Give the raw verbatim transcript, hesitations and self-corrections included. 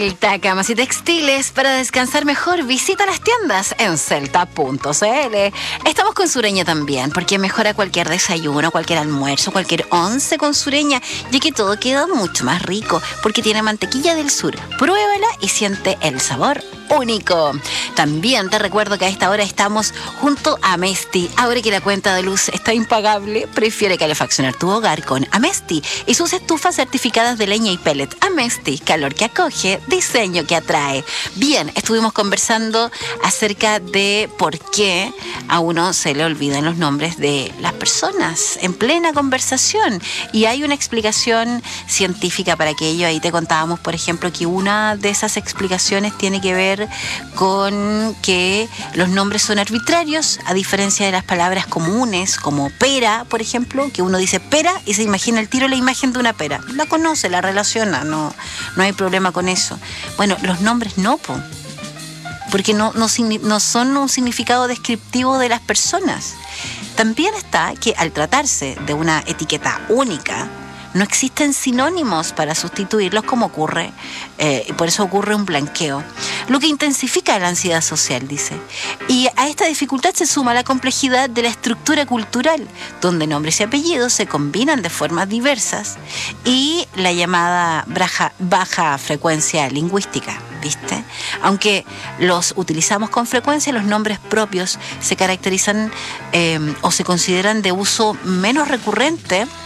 Celta Camas y Textiles. Para descansar mejor, visita las tiendas en celta punto c l. Estamos con Sureña también, porque mejora cualquier desayuno, cualquier almuerzo, cualquier once con Sureña, ya que todo queda mucho más rico, porque tiene mantequilla del sur. Pruébala y siente el sabor único. También te recuerdo que a esta hora estamos junto a Amesti. Ahora que la cuenta de luz está impagable, prefiere calefaccionar tu hogar con Amesti y sus estufas certificadas de leña y pellet. Amesti, calor que acoge, diseño que atrae. Bien, estuvimos conversando acerca de por qué a uno se le olvidan los nombres de las personas en plena conversación, y hay una explicación científica para aquello. Ahí te contábamos, por ejemplo, que una de esas explicaciones tiene que ver con que los nombres son arbitrarios, a diferencia de las palabras comunes como pera, por ejemplo, que uno dice pera y se imagina el tiro la imagen de una pera. La conoce, la relaciona, no, no hay problema con eso. Bueno, los nombres no, po, porque no, no, no son un significado descriptivo de las personas. También está que al tratarse de una etiqueta única, no existen sinónimos para sustituirlos, como ocurre, eh, y por eso ocurre un blanqueo, lo que intensifica la ansiedad social, dice. Y a esta dificultad se suma la complejidad de la estructura cultural, donde nombres y apellidos se combinan de formas diversas, y la llamada baja, baja frecuencia lingüística, ¿viste? Aunque los utilizamos con frecuencia, los nombres propios se caracterizan eh, o se consideran de uso menos recurrente